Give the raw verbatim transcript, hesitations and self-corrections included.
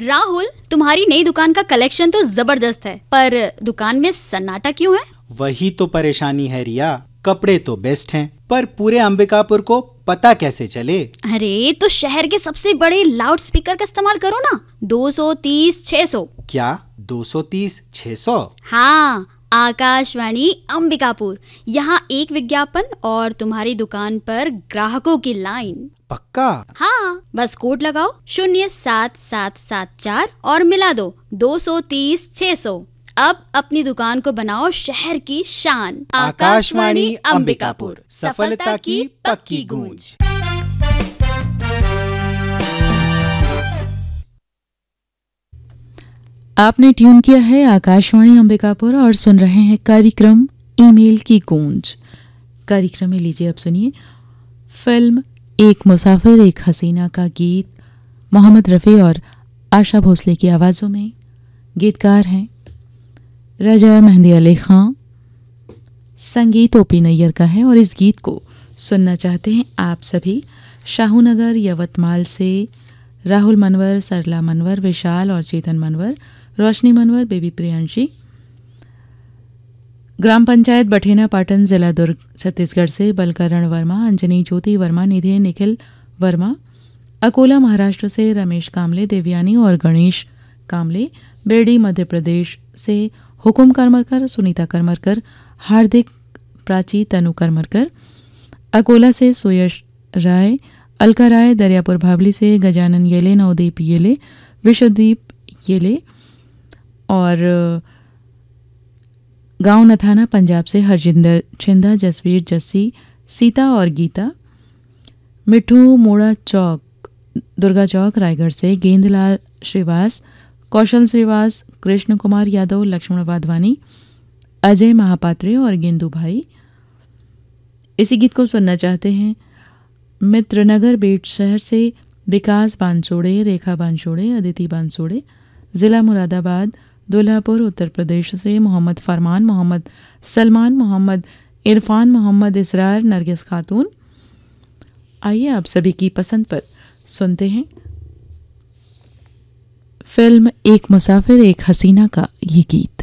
राहुल, तुम्हारी नई दुकान का कलेक्शन तो जबरदस्त है, पर दुकान में सन्नाटा क्यों है? वही तो परेशानी है रिया, कपड़े तो बेस्ट हैं, पर पूरे अंबिकापुर को पता कैसे चले? अरे तो शहर के सबसे बड़े लाउड स्पीकर का इस्तेमाल करो ना, दो सौ तीस छह सौ। क्या दो सौ तीस छह सौ? हाँ, आकाशवाणी अंबिकापुर। यहाँ एक विज्ञापन और तुम्हारी दुकान पर ग्राहकों की लाइन। पक्का? हाँ, बस कोड लगाओ शून्य सात सात सात चार और मिला दो दो सौ तीस छह सौ। अब अपनी दुकान को बनाओ शहर की शान। आकाशवाणी अंबिकापुर, सफलता की पक्की गूंज। आपने ट्यून किया है आकाशवाणी अंबिकापुर और सुन रहे हैं कार्यक्रम ईमेल की गूंज। कार्यक्रम में लीजिए अब सुनिए फिल्म एक मुसाफिर एक हसीना का गीत मोहम्मद रफ़ी और आशा भोसले की आवाज़ों में। गीतकार हैं राजा मेहंदी अली खां, संगीत ओपी नैयर का है और इस गीत को सुनना चाहते हैं आप सभी शाहूनगर यवतमाल से राहुल मनवर, सरला मनवर, विशाल और चेतन मनवर, रोशनी मनवर, बेबी प्रियांशी, ग्राम पंचायत बठेना पाटन, जिला दुर्ग छत्तीसगढ़ से बलकरण वर्मा, अंजनी ज्योति वर्मा, निधि निखिल वर्मा, अकोला महाराष्ट्र से रमेश कामले, देवयानी और गणेश कामले, बेड़ी मध्य प्रदेश से हुकुम करमरकर, सुनीता करमरकर, हार्दिक, प्राची, तनु करमरकर, अकोला से सुयश राय, अलका राय, दरियापुर भावली से गजानन येले, नवदीप येले, विश्वदीप येले और गांव नथाना पंजाब से हरजिंदर छिंदा, जसवीर जस्सी, सीता और गीता, मिठू मोड़ा चौक, दुर्गा चौक रायगढ़ से गेंदलाल श्रीवास, कौशल श्रीवास, कृष्ण कुमार यादव, लक्ष्मण वाधवानी, अजय महापात्रे और गेंदू भाई। इसी गीत को सुनना चाहते हैं मित्रनगर बेट शहर से विकास बांसोड़े, रेखा बांसोड़े, अदिति बांसोड़े, जिला मुरादाबाद, दुल्हापुर उत्तर प्रदेश से मोहम्मद फरमान, मोहम्मद सलमान, मोहम्मद इरफान, मोहम्मद इसरार, नरगिस खातून। आइए आप सभी की पसंद पर सुनते हैं फिल्म एक मुसाफिर एक हसीना का ये गीत।